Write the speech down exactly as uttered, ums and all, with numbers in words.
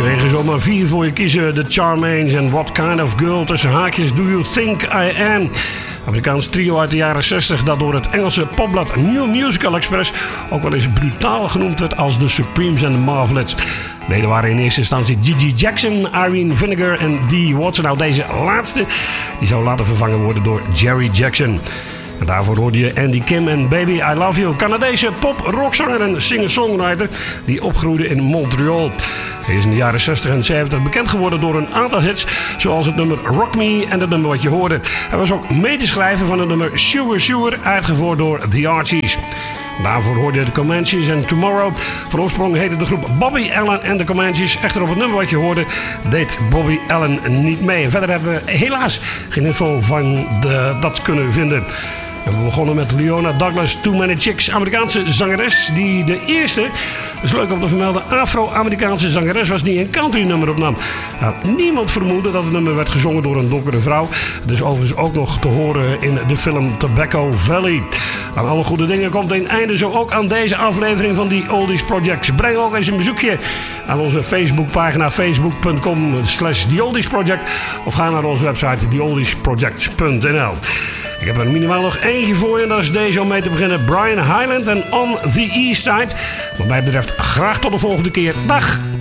kregen zomaar vier voor je kiezen. The Charmaines en What Kind of Girl tussen haakjes Do You Think I Am. Amerikaans trio uit de jaren zestig dat door het Engelse popblad New Musical Express ook wel eens brutaal genoemd werd als de Supremes en de Marvelettes. Leden waren in eerste instantie Gigi Jackson, Irene Vinegar en Dee Watson. Nou, deze laatste die zou later vervangen worden door Jerry Jackson. En daarvoor hoorde je Andy Kim en Baby I Love You. Canadese pop-rockzanger en singer-songwriter die opgroeide in Montreal. Hij is in de jaren zestig en zeventig bekend geworden door een aantal hits, zoals het nummer Rock Me en het nummer wat je hoorde. Hij was ook medeschrijver van het nummer Sugar Sugar, uitgevoerd door The Archies. Daarvoor hoorde je de Comanches en Tomorrow. Van oorsprong heette de groep Bobby Allen en de Comanches. Echter op het nummer wat je hoorde deed Bobby Allen niet mee. En verder hebben we helaas geen info van de, dat kunnen vinden. En we begonnen met Leona Douglas, Too Many Chicks, Amerikaanse zangeres die de eerste, dat is leuk om te vermelden, Afro-Amerikaanse zangeres was die een country nummer opnam. Nou, niemand vermoedde dat het nummer werd gezongen door een donkere vrouw. Het is overigens ook nog te horen in de film Tobacco Valley. Aan alle goede dingen komt een einde, zo ook aan deze aflevering van The Oldies Project. Breng ook eens een bezoekje aan onze Facebookpagina facebook punt com slash The Oldies Project of ga naar onze website the oldies project punt n l. Ik heb er minimaal nog eentje voor je en dat is deze om mee te beginnen. Brian Hyland en On the East Side. Wat mij betreft graag tot de volgende keer. Dag!